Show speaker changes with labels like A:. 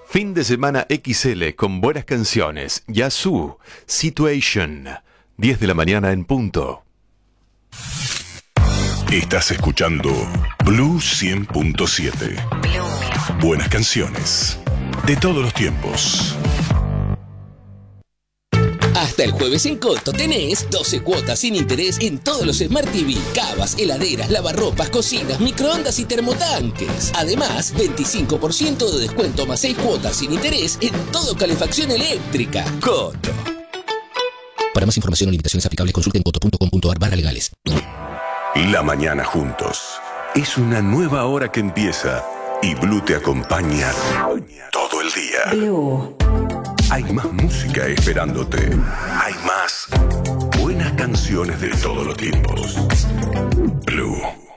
A: Fin de semana XL con buenas canciones. Yazoo, Situation, 10 de la mañana en punto.
B: Estás escuchando Blue 100.7. Buenas canciones de todos los tiempos.
C: Hasta el jueves en Coto tenés 12 cuotas sin interés en todos los Smart TV, cavas, heladeras, lavarropas, cocinas, microondas y termotanques. Además, 25% de descuento más 6 cuotas sin interés en todo calefacción eléctrica. Coto. Para más información o limitaciones aplicables, consulten coto.com.ar/legales.
B: La mañana juntos. Es una nueva hora que empieza y Blue te acompaña todo el día.
D: Blue.
B: Hay más música esperándote. Hay más buenas canciones de todos los tiempos. Blue.